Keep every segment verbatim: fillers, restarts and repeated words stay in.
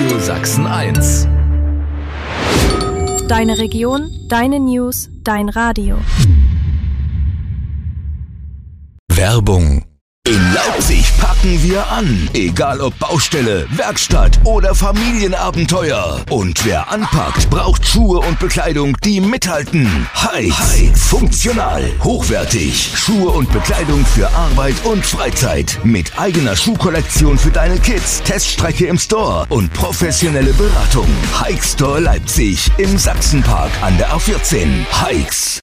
Radio Sachsen eins. Deine Region, deine News, dein Radio. Werbung. In Leipzig packen wir an. Egal ob Baustelle, Werkstatt oder Familienabenteuer. Und wer anpackt, braucht Schuhe und Bekleidung, die mithalten. Heights. Funktional, hochwertig. Schuhe und Bekleidung für Arbeit und Freizeit. Mit eigener Schuhkollektion für deine Kids, Teststrecke im Store und professionelle Beratung. Heights Store Leipzig im Sachsenpark an der A vierzehn. Heights.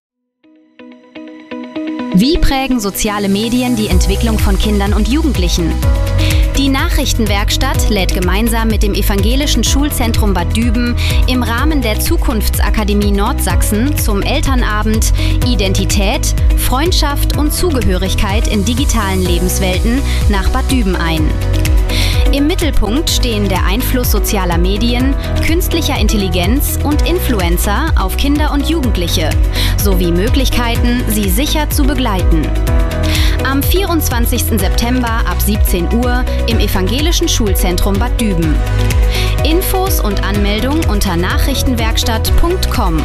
Wie prägen soziale Medien die Entwicklung von Kindern und Jugendlichen? Die Nachrichtenwerkstatt lädt gemeinsam mit dem Evangelischen Schulzentrum Bad Düben im Rahmen der Zukunftsakademie Nordsachsen zum Elternabend Identität, Freundschaft und Zugehörigkeit in digitalen Lebenswelten nach Bad Düben ein. Im Mittelpunkt stehen der Einfluss sozialer Medien, künstlicher Intelligenz und Influencer auf Kinder und Jugendliche, sowie Möglichkeiten, sie sicher zu begleiten. Am vierundzwanzigsten September ab siebzehn Uhr im Evangelischen Schulzentrum Bad Düben. Infos und Anmeldung unter nachrichtenwerkstatt punkt com.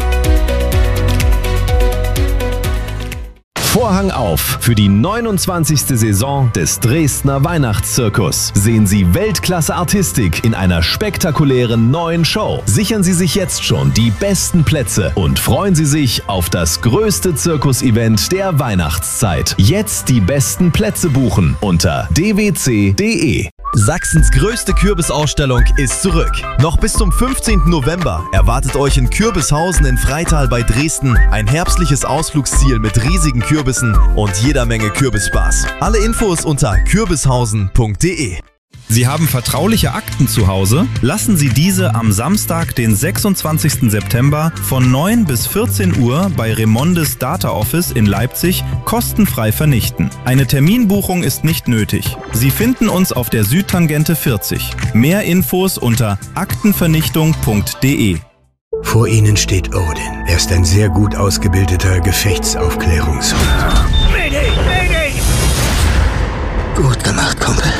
Vorhang auf für die neunundzwanzigste Saison des Dresdner Weihnachtszirkus. Sehen Sie Weltklasse-Artistik in einer spektakulären neuen Show. Sichern Sie sich jetzt schon die besten Plätze und freuen Sie sich auf das größte Zirkusevent der Weihnachtszeit. Jetzt die besten Plätze buchen unter d w c punkt d e. Sachsens größte Kürbisausstellung ist zurück. Noch bis zum fünfzehnten November erwartet euch in Kürbishausen in Freital bei Dresden ein herbstliches Ausflugsziel mit riesigen Kürbissen und jeder Menge Kürbisspaß. Alle Infos unter kürbishausen punkt d e. Sie haben vertrauliche Akten zu Hause? Lassen Sie diese am Samstag, den sechsundzwanzigsten September von neun bis vierzehn Uhr bei Remondes Data Office in Leipzig kostenfrei vernichten. Eine Terminbuchung ist nicht nötig. Sie finden uns auf der Südtangente vierzig. Mehr Infos unter aktenvernichtung punkt d e. Vor Ihnen steht Odin. Er ist ein sehr gut ausgebildeter Gefechtsaufklärungshund. Mayday! Mayday! Gut gemacht, Kumpel.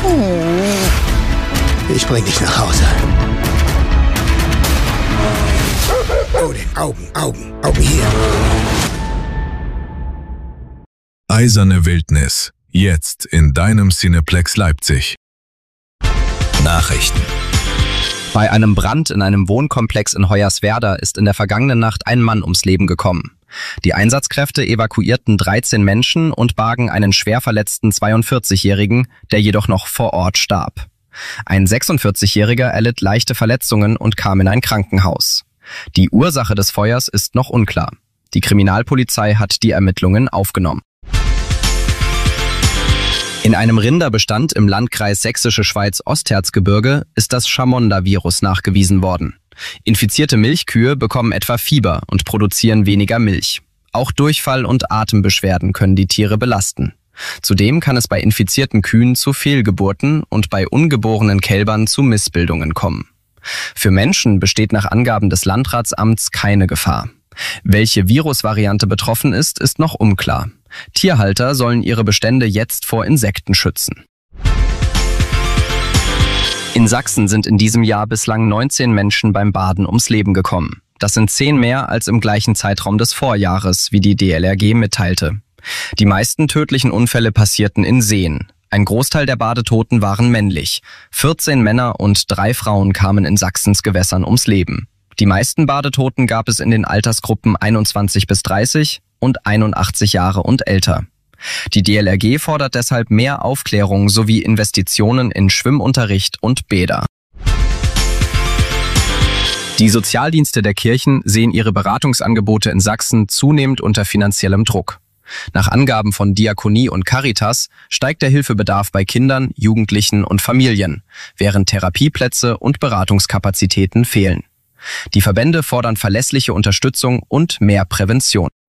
Ich bring dich nach Hause. Odin, Augen, Augen, Augen hier. Eiserne Wildnis. Jetzt in deinem Cineplex Leipzig. Nachrichten. Bei einem Brand in einem Wohnkomplex in Hoyerswerda ist in der vergangenen Nacht ein Mann ums Leben gekommen. Die Einsatzkräfte evakuierten dreizehn Menschen und bargen einen schwer verletzten zweiundvierzigjährigen, der jedoch noch vor Ort starb. Ein sechsundvierzigjähriger erlitt leichte Verletzungen und kam in ein Krankenhaus. Die Ursache des Feuers ist noch unklar. Die Kriminalpolizei hat die Ermittlungen aufgenommen. In einem Rinderbestand im Landkreis Sächsische Schweiz-Ostherzgebirge ist das Chamonda-Virus nachgewiesen worden. Infizierte Milchkühe bekommen etwa Fieber und produzieren weniger Milch. Auch Durchfall und Atembeschwerden können die Tiere belasten. Zudem kann es bei infizierten Kühen zu Fehlgeburten und bei ungeborenen Kälbern zu Missbildungen kommen. Für Menschen besteht nach Angaben des Landratsamts keine Gefahr. Welche Virusvariante betroffen ist, ist noch unklar. Tierhalter sollen ihre Bestände jetzt vor Insekten schützen. In Sachsen sind in diesem Jahr bislang neunzehn Menschen beim Baden ums Leben gekommen. Das sind zehn mehr als im gleichen Zeitraum des Vorjahres, wie die D L R G mitteilte. Die meisten tödlichen Unfälle passierten in Seen. Ein Großteil der Badetoten waren männlich. vierzehn Männer und drei Frauen kamen in Sachsens Gewässern ums Leben. Die meisten Badetoten gab es in den Altersgruppen einundzwanzig bis dreißig und einundachtzig Jahre und älter. Die D L R G fordert deshalb mehr Aufklärung sowie Investitionen in Schwimmunterricht und Bäder. Die Sozialdienste der Kirchen sehen ihre Beratungsangebote in Sachsen zunehmend unter finanziellem Druck. Nach Angaben von Diakonie und Caritas steigt der Hilfebedarf bei Kindern, Jugendlichen und Familien, während Therapieplätze und Beratungskapazitäten fehlen. Die Verbände fordern verlässliche Unterstützung und mehr Prävention.